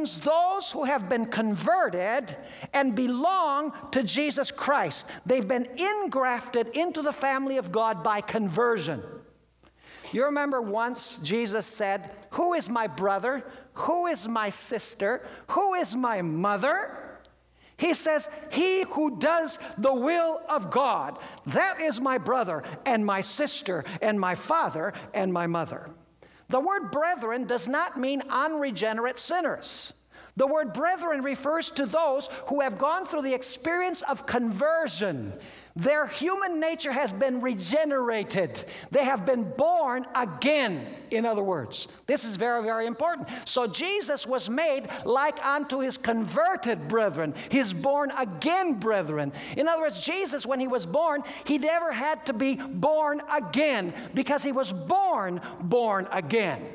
means those who have been converted and belong to Jesus Christ. They've been engrafted into the family of God by conversion. You remember once Jesus said, "Who is my brother? Who is my sister? Who is my mother?" He says, "He who does the will of God, that is my brother and my sister and my father and my mother." The word brethren does not mean unregenerate sinners. The word brethren refers to those who have gone through the experience of conversion. Their human nature has been regenerated. They have been born again, in other words. This is very, very important. So Jesus was made like unto his converted brethren, his born again brethren. In other words, Jesus, when he was born, he never had to be born again because he was born again.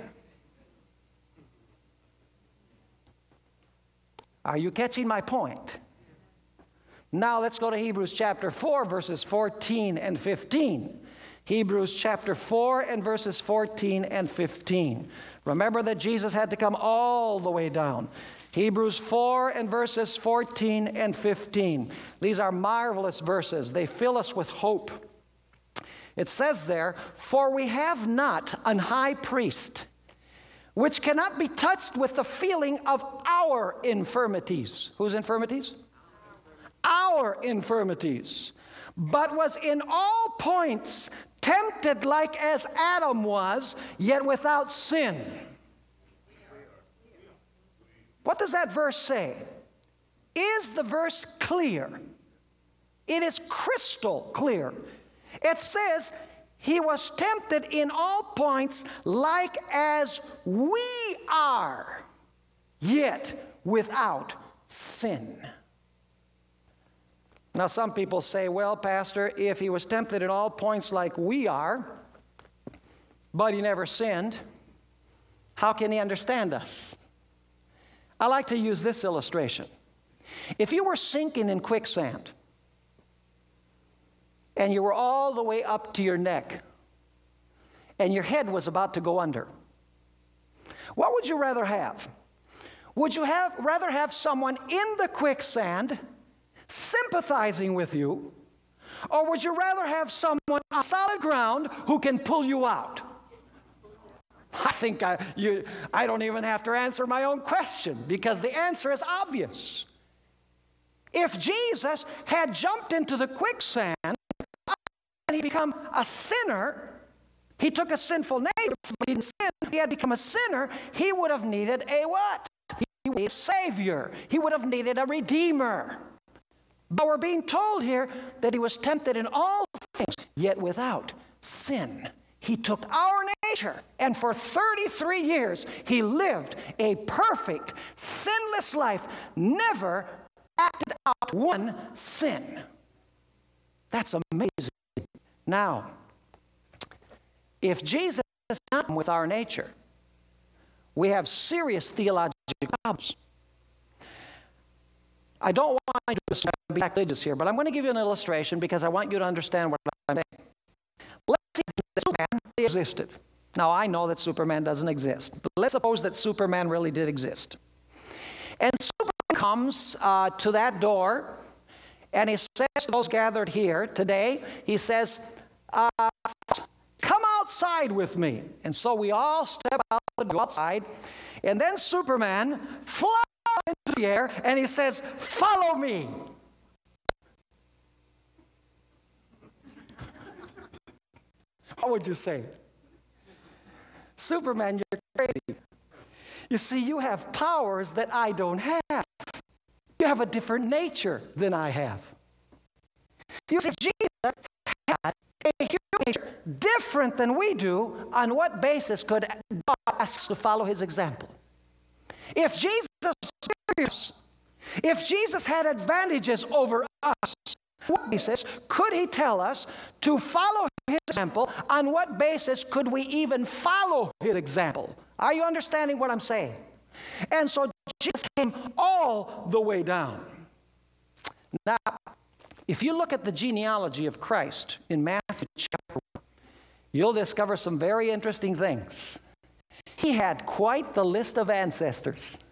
Are you catching my point? Now let's go to Hebrews chapter 4, verses 14 and 15. Hebrews chapter 4 and verses 14 and 15. Remember that Jesus had to come all the way down. Hebrews 4 and verses 14 and 15. These are marvelous verses. They fill us with hope. It says there, "For we have not an high priest which cannot be touched with the feeling of our infirmities." Whose infirmities? Our infirmities. "But was in all points tempted like as Adam was, yet without sin." What does that verse say? Is the verse clear? It is crystal clear. It says, he was tempted in all points like as we are, yet without sin. Now, some people say, "Well, Pastor, if he was tempted in all points like we are, but he never sinned, how can he understand us?" I like to use this illustration. If you were sinking in quicksand, and you were all the way up to your neck, and your head was about to go under, what would you rather have? Would you rather have someone in the quicksand sympathizing with you, or would you rather have someone on solid ground who can pull you out? I think I don't even have to answer my own question because the answer is obvious. If Jesus had jumped into the quicksand and he become a sinner, he took a sinful nature, but he didn't sin, he had become a sinner, he would have needed a what? He would need a Savior. He would have needed a Redeemer. But we're being told here that he was tempted in all things, yet without sin. He took our nature, and for 33 years, he lived a perfect, sinless life, never acted out one sin. That's amazing. Now, if Jesus is not with our nature, we have serious theological problems. I don't want to be religious here, but I'm going to give you an illustration because I want you to understand what I'm saying. Let's see that Superman existed. Now, I know that Superman doesn't exist, but let's suppose that Superman really did exist. And Superman comes to that door, and he says to those gathered here today, he says, "Come outside with me." And so we all step out and go outside, and then Superman flies into the air, and he says, "Follow me." What would you say? Superman, you're crazy. You see, you have powers that I don't have. You have a different nature than I have. You see, Jesus had a human nature different than we do. On what basis could God ask us to follow his example? If Jesus was serious, if Jesus had advantages over us, what basis could he tell us to follow his example? On what basis could we even follow his example? Are you understanding what I'm saying? And so Jesus came all the way down. Now, if you look at the genealogy of Christ in Matthew chapter 1, you'll discover some very interesting things. He had quite the list of ancestors.